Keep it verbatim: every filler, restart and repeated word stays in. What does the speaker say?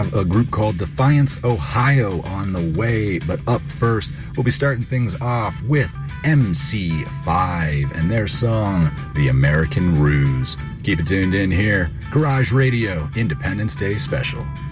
have a group called Defiance, Ohio on the way. But up first, we'll be starting things off with M C five and their song, The American Ruse. Keep it tuned in here. Garage Radio, Independence Day Special.